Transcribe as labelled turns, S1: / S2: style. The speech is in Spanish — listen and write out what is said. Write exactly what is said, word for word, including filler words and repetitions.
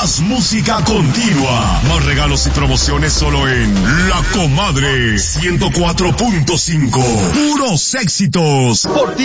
S1: Más música continua. Más regalos y promociones solo en La Comadre ciento cuatro punto cinco. Puros éxitos. Por ti.